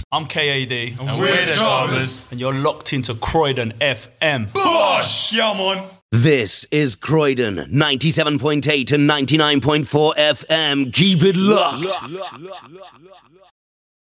I'm KAD. And we're the Charmers. And you're locked into Croydon FM. Bosh! Yeah, man. This is Croydon, 97.8 and 99.4 FM. Keep it locked.